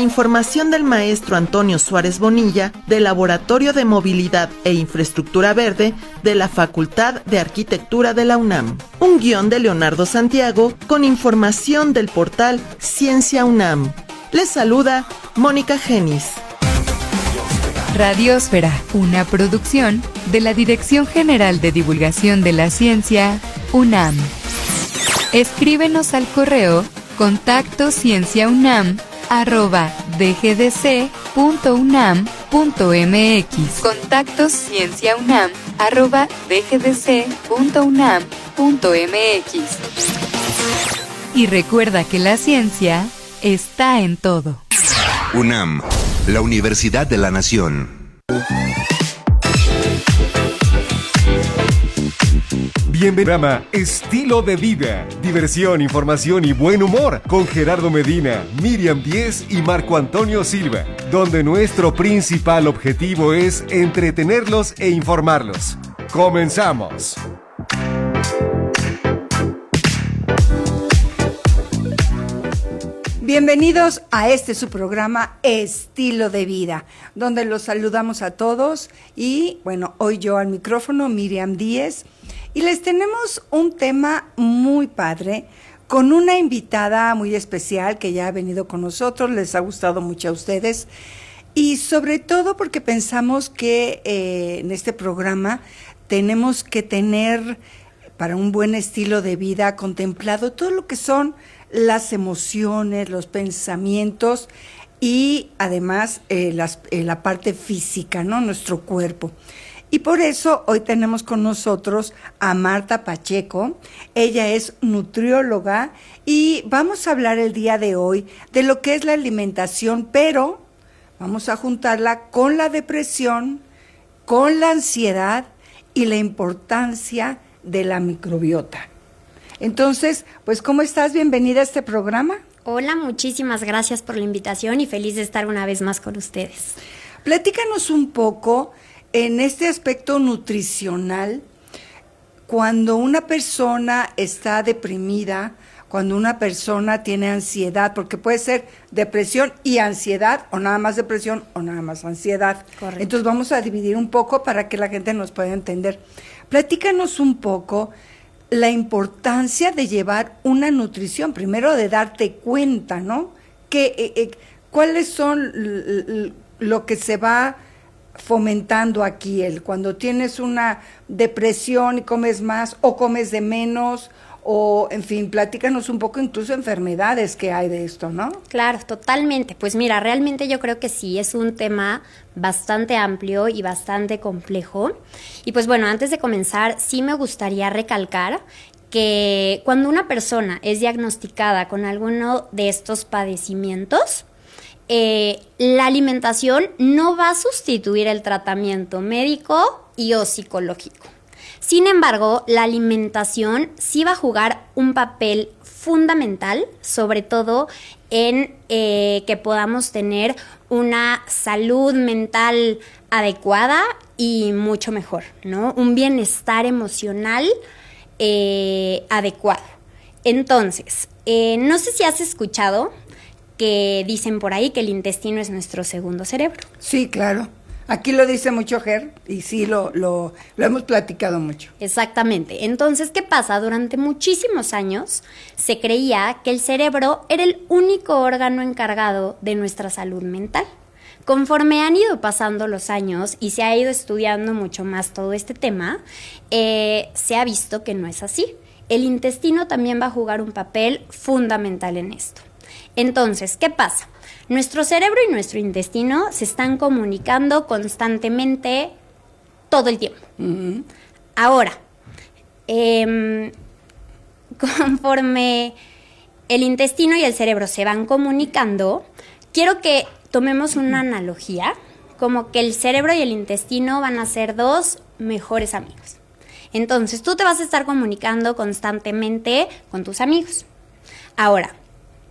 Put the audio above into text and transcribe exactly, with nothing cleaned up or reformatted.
información del maestro Antonio Suárez Bonilla del Laboratorio de Movilidad e Infraestructura Verde de la Facultad de Arquitectura de la UNAM. Un guión de Leonardo Santiago con información del portal Ciencia UNAM. Les saluda Mónica Genis. Radiosfera, una producción de la Dirección General de Divulgación de la Ciencia, UNAM. Escríbenos al correo contacto cienciaunam arroba dgdc.unam.mx. Contacto cienciaunam arroba dgdc.unam.mx. Y recuerda que la ciencia está en todo. UNAM, la Universidad de la Nación. Bienvenido a Estilo de Vida, diversión, información y buen humor con Gerardo Medina, Miriam Díez y Marco Antonio Silva, donde nuestro principal objetivo es entretenerlos e informarlos. ¡Comenzamos! Bienvenidos a este su programa Estilo de Vida, donde los saludamos a todos y, bueno, hoy yo al micrófono, Miriam Díez, y les tenemos un tema muy padre con una invitada muy especial que ya ha venido con nosotros, les ha gustado mucho a ustedes y sobre todo porque pensamos que eh, en este programa tenemos que tener para un buen estilo de vida contemplado todo lo que son las emociones, los pensamientos y además eh, las, eh, la parte física, ¿no? Nuestro cuerpo. Y por eso hoy tenemos con nosotros a Marta Pacheco. Ella es nutrióloga y vamos a hablar el día de hoy de lo que es la alimentación, pero vamos a juntarla con la depresión, con la ansiedad y la importancia de la microbiota. Entonces, pues, ¿cómo estás? Bienvenida a este programa. Hola, muchísimas gracias por la invitación y feliz de estar una vez más con ustedes. Platícanos un poco en este aspecto nutricional, cuando una persona está deprimida, cuando una persona tiene ansiedad, porque puede ser depresión y ansiedad, o nada más depresión o nada más ansiedad. Correcto. Entonces vamos a dividir un poco para que la gente nos pueda entender. Platícanos un poco la importancia de llevar una nutrición, primero de darte cuenta, ¿no? Que, eh, eh, ¿cuáles son l- l- lo que se va fomentando aquí? El cuando tienes una depresión y comes más o comes de menos, o en fin, platícanos un poco incluso enfermedades que hay de esto, ¿no? Claro, totalmente. Pues mira, realmente yo creo que sí, es un tema bastante amplio y bastante complejo. Y pues bueno, antes de comenzar, sí me gustaría recalcar que cuando una persona es diagnosticada con alguno de estos padecimientos, eh, la alimentación no va a sustituir el tratamiento médico y o psicológico. Sin embargo, la alimentación sí va a jugar un papel fundamental, sobre todo en eh, que podamos tener una salud mental adecuada y mucho mejor, ¿no? Un bienestar emocional eh, adecuado. Entonces, eh, no sé si has escuchado que dicen por ahí que el intestino es nuestro segundo cerebro. Sí, claro. Aquí lo dice mucho Ger, y sí, lo, lo, lo hemos platicado mucho. Exactamente. Entonces, ¿qué pasa? Durante muchísimos años se creía que el cerebro era el único órgano encargado de nuestra salud mental. Conforme han ido pasando los años y se ha ido estudiando mucho más todo este tema, eh, se ha visto que no es así. El intestino también va a jugar un papel fundamental en esto. Entonces, ¿qué pasa? Nuestro cerebro y nuestro intestino se están comunicando constantemente todo el tiempo. Uh-huh. Ahora, eh, conforme el intestino y el cerebro se van comunicando, quiero que tomemos una analogía, como que el cerebro y el intestino van a ser dos mejores amigos. Entonces, tú te vas a estar comunicando constantemente con tus amigos. Ahora,